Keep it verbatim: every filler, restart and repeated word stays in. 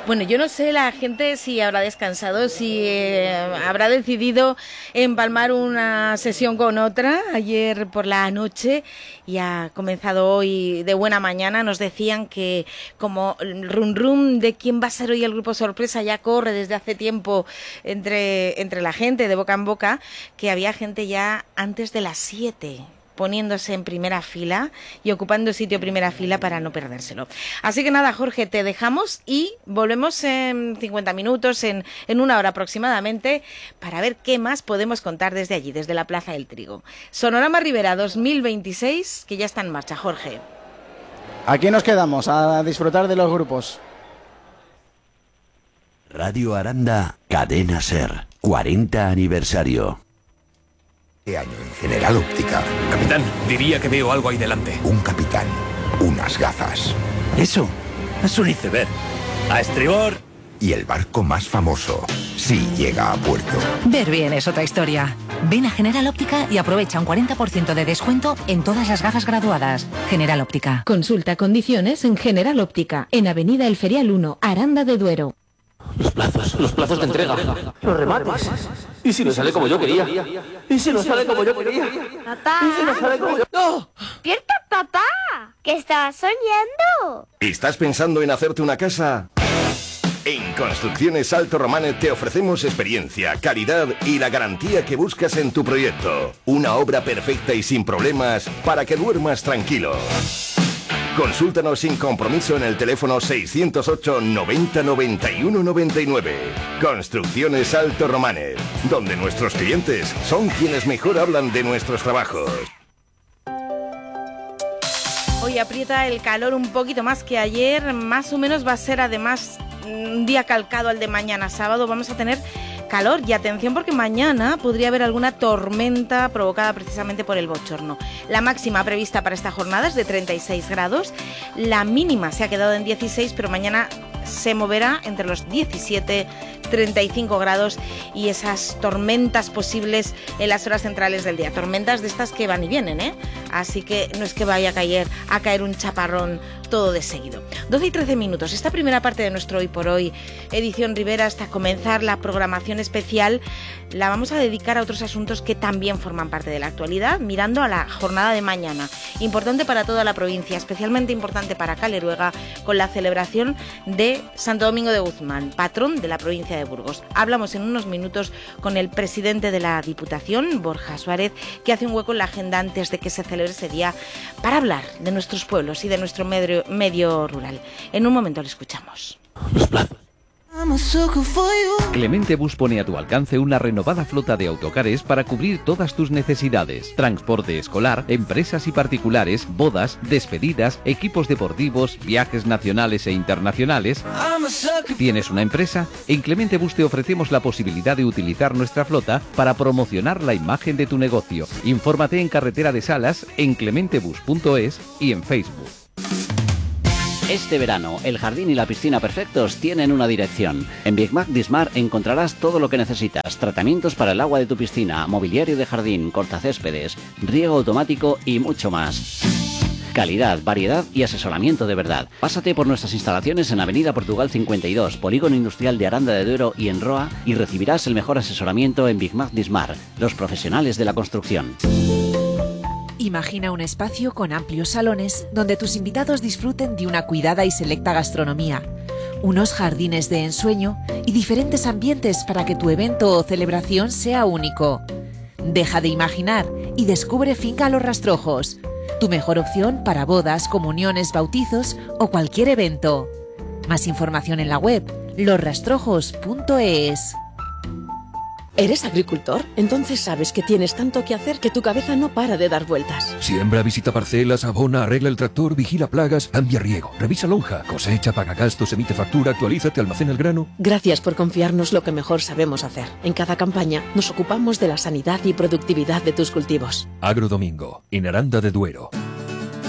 Bueno, yo no sé la gente si habrá descansado, si eh, habrá decidido empalmar una sesión con otra ayer por la noche y ha comenzado hoy de buena mañana. Nos decían que como el rum rum de quién va a ser hoy el grupo sorpresa ya corre desde hace tiempo entre, entre la gente, de boca en boca, que había gente ya antes de las siete poniéndose en primera fila y ocupando sitio primera fila para no perdérselo. Así que nada, Jorge, te dejamos y volvemos en cincuenta minutos, en, en una hora aproximadamente, para ver qué más podemos contar desde allí, desde la Plaza del Trigo. Sonorama Ribera dos mil veintiséis, que ya está en marcha, Jorge. Aquí nos quedamos a disfrutar de los grupos. Radio Aranda, Cadena Ser, cuarenta aniversario. Este año en General Óptica. Capitán, diría que veo algo ahí delante. Un capitán, unas gafas. Eso, es un iceberg. A estribor. Y el barco más famoso, sí llega a puerto. Ver bien es otra historia. Ven a General Óptica y aprovecha un cuarenta por ciento de descuento en todas las gafas graduadas. General Óptica. Consulta condiciones en General Óptica, en Avenida El Ferial uno, Aranda de Duero. Los plazos, los plazos de entrega, los remates. ¿Y si no sale como yo quería? ¿Y si no sale como yo quería? ¡Tatá! ¿Y si no sale como yo? ¡No! ¡Despierta, tatá! ¿Qué estabas soñando? ¿Estás pensando en hacerte una casa? En Construcciones Alto Romanes te ofrecemos experiencia, calidad y la garantía que buscas en tu proyecto. Una obra perfecta y sin problemas para que duermas tranquilo. Consúltanos sin compromiso en el teléfono seiscientos ocho noventa noventa y uno noventa y nueve. Construcciones Alto Romanes, donde nuestros clientes son quienes mejor hablan de nuestros trabajos. Hoy aprieta el calor un poquito más que ayer, más o menos va a ser además un día calcado al de mañana sábado. Vamos a tener calor y atención porque mañana podría haber alguna tormenta provocada precisamente por el bochorno. La máxima prevista para esta jornada es de treinta y seis grados, la mínima se ha quedado en dieciséis, pero mañana se moverá entre los diecisiete y treinta y cinco grados y esas tormentas posibles en las horas centrales del día. Tormentas de estas que van y vienen, ¿eh? Así que no es que vaya a caer, a caer un chaparrón todo de seguido. doce y trece minutos. Esta primera parte de nuestro Hoy por Hoy, edición Ribera, hasta comenzar la programación especial, la vamos a dedicar a otros asuntos que también forman parte de la actualidad, mirando a la jornada de mañana. Importante para toda la provincia, especialmente importante para Caleruega, con la celebración de Santo Domingo de Guzmán, patrón de la provincia de Burgos. Hablamos en unos minutos con el presidente de la Diputación, Borja Suárez, que hace un hueco en la agenda antes de que se celebre ese día para hablar de nuestros pueblos y de nuestro medio, medio rural. En un momento lo escuchamos. Los plazos. Clemente Bus pone a tu alcance una renovada flota de autocares para cubrir todas tus necesidades. Transporte escolar, empresas y particulares, bodas, despedidas, equipos deportivos, viajes nacionales e internacionales. ¿Tienes una empresa? En Clemente Bus te ofrecemos la posibilidad de utilizar nuestra flota para promocionar la imagen de tu negocio. Infórmate en Carretera de Salas, en clementebus punto es y en Facebook. Este verano, el jardín y la piscina perfectos tienen una dirección. En Big Mac Dismar encontrarás todo lo que necesitas. Tratamientos para el agua de tu piscina, mobiliario de jardín, cortacéspedes, riego automático y mucho más. Calidad, variedad y asesoramiento de verdad. Pásate por nuestras instalaciones en Avenida Portugal cincuenta y dos, Polígono Industrial de Aranda de Duero y en Roa, y recibirás el mejor asesoramiento en Big Mac Dismar, los profesionales de la construcción. Imagina un espacio con amplios salones donde tus invitados disfruten de una cuidada y selecta gastronomía, unos jardines de ensueño y diferentes ambientes para que tu evento o celebración sea único. Deja de imaginar y descubre Finca Los Rastrojos, tu mejor opción para bodas, comuniones, bautizos o cualquier evento. Más información en la web los rastrojos punto es. ¿Eres agricultor? Entonces sabes que tienes tanto que hacer que tu cabeza no para de dar vueltas. Siembra, visita parcelas, abona, arregla el tractor, vigila plagas, cambia riego, revisa lonja, cosecha, paga gastos, emite factura, actualízate, almacena el grano. Gracias por confiarnos lo que mejor sabemos hacer. En cada campaña nos ocupamos de la sanidad y productividad de tus cultivos. Agrodomingo, en Aranda de Duero.